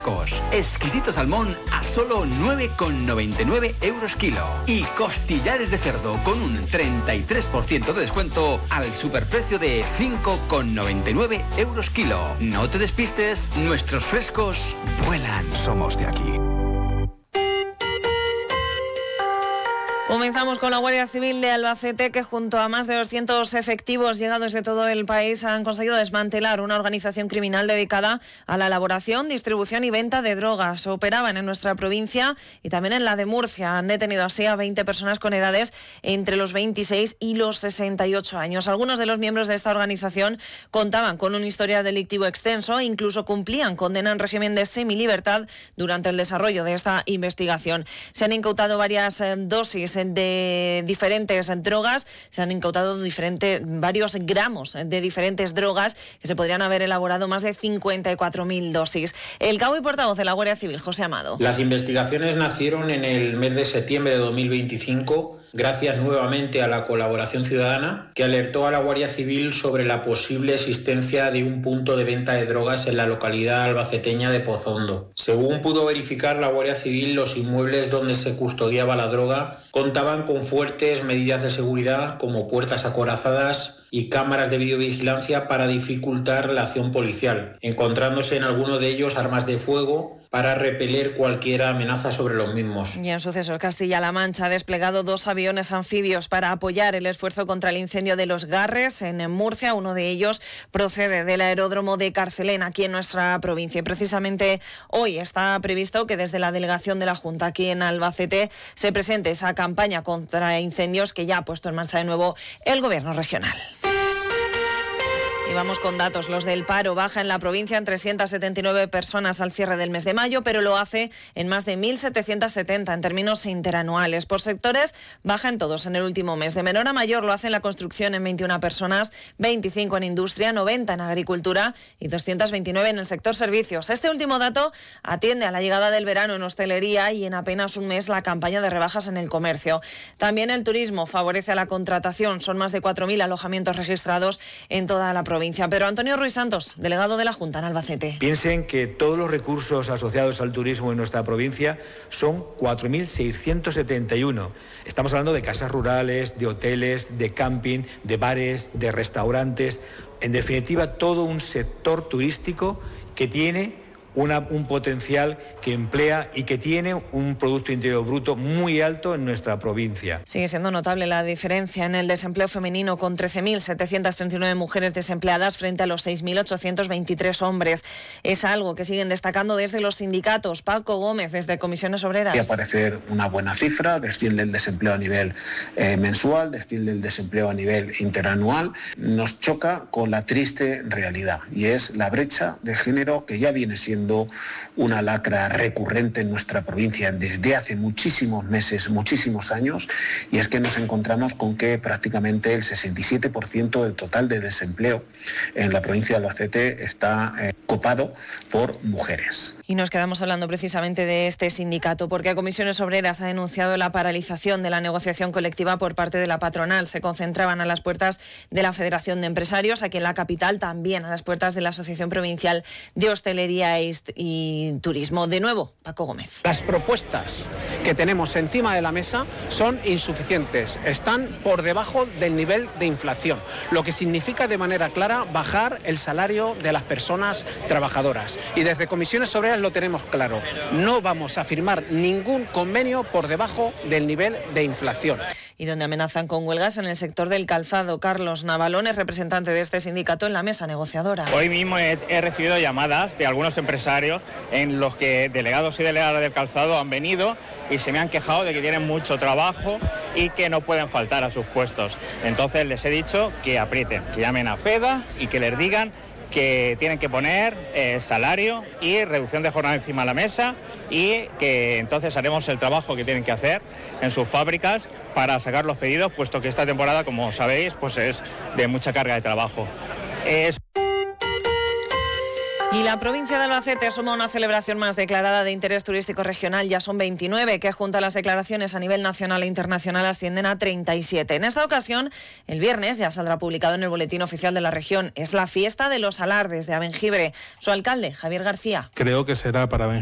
Exquisito salmón a solo 9,99 euros kilo. Y costillares de cerdo con un 33% de descuento al superprecio de 5,99 euros kilo. No te despistes, nuestros frescos vuelan. Somos de aquí. Comenzamos con la Guardia Civil de Albacete, que junto a más de 200 efectivos llegados de todo el país han conseguido desmantelar una organización criminal dedicada a la elaboración, distribución y venta de drogas. Operaban en nuestra provincia y también en la de Murcia. Han detenido así a 20 personas con edades entre los 26 y los 68 años. Algunos de los miembros de esta organización contaban con un historial delictivo extenso e incluso cumplían condena en régimen de semilibertad durante el desarrollo de esta investigación. Se han incautado varias dosis de diferentes drogas, se han incautado varios gramos de diferentes drogas que se podrían haber elaborado más de 54.000 dosis. El cabo y portavoz de la Guardia Civil, José Amado. Las investigaciones nacieron en el mes de septiembre de 2025 gracias nuevamente a la colaboración ciudadana que alertó a la Guardia Civil sobre la posible existencia de un punto de venta de drogas en la localidad albaceteña de Pozondo. Según pudo verificar la Guardia Civil, los inmuebles donde se custodiaba la droga contaban con fuertes medidas de seguridad como puertas acorazadas y cámaras de videovigilancia para dificultar la acción policial, encontrándose en alguno de ellos armas de fuego para repeler cualquier amenaza sobre los mismos. Y en sucesos, Castilla-La Mancha ha desplegado 2 aviones anfibios para apoyar el esfuerzo contra el incendio de Los Garres en Murcia. Uno de ellos procede del aeródromo de Carcelén, aquí en nuestra provincia. Y precisamente hoy está previsto que desde la delegación de la Junta aquí en Albacete se presente esa campaña contra incendios que ya ha puesto en marcha de nuevo el Gobierno regional. Y vamos con datos. Los del paro baja en la provincia en 379 personas al cierre del mes de mayo, pero lo hace en más de 1.770 en términos interanuales. Por sectores, baja en todos en el último mes. De menor a mayor lo hace en la construcción en 21 personas, 25 en industria, 90 en agricultura y 229 en el sector servicios. Este último dato atiende a la llegada del verano en hostelería y en apenas un mes la campaña de rebajas en el comercio. También el turismo favorece a la contratación. Son más de 4.000 alojamientos registrados en toda la provincia. Pero Antonio Ruiz Santos, delegado de la Junta en Albacete. Piensen que todos los recursos asociados al turismo en nuestra provincia son 4.671. Estamos hablando de casas rurales, de hoteles, de camping, de bares, de restaurantes. En definitiva, todo un sector turístico que tiene un potencial, que emplea y que tiene un Producto Interior Bruto muy alto en nuestra provincia. Sigue siendo notable la diferencia en el desempleo femenino, con 13.739 mujeres desempleadas frente a los 6.823 hombres. Es algo que siguen destacando desde los sindicatos. Paco Gómez, desde Comisiones Obreras. Va a parecer una buena cifra, desciende el desempleo a nivel mensual, desciende el desempleo a nivel interanual. Nos choca con la triste realidad, y es la brecha de género, que ya viene siendo una lacra recurrente en nuestra provincia desde hace muchísimos meses, muchísimos años, y es que nos encontramos con que prácticamente el 67% del total de desempleo en la provincia de Albacete está copado por mujeres. Y nos quedamos hablando precisamente de este sindicato, porque Comisiones Obreras ha denunciado la paralización de la negociación colectiva por parte de la patronal. Se concentraban a las puertas de la Federación de Empresarios, aquí en la capital, también a las puertas de la Asociación Provincial de Hostelería y Turismo. De nuevo, Paco Gómez. Las propuestas que tenemos encima de la mesa son insuficientes, están por debajo del nivel de inflación, lo que significa de manera clara bajar el salario de las personas trabajadoras. Y desde Comisiones Obreras lo tenemos claro, no vamos a firmar ningún convenio por debajo del nivel de inflación. Y donde amenazan con huelgas en el sector del calzado. Carlos Navalón es representante de este sindicato en la mesa negociadora. Hoy mismo he recibido llamadas de algunos empresarios en los que delegados y delegadas del calzado han venido y se me han quejado de que tienen mucho trabajo y que no pueden faltar a sus puestos. Entonces les he dicho que aprieten, que llamen a FEDA y que les digan que tienen que poner salario y reducción de jornada encima de la mesa, y que entonces haremos el trabajo que tienen que hacer en sus fábricas para sacar los pedidos, puesto que esta temporada, como sabéis, pues es de mucha carga de trabajo. Y la provincia de Albacete suma una celebración más declarada de interés turístico regional. Ya son 29, que junto a las declaraciones a nivel nacional e internacional ascienden a 37. En esta ocasión, el viernes, ya saldrá publicado en el Boletín Oficial de la Región, es la fiesta de los alardes de Abengibre. Su alcalde, Javier García. Creo que será para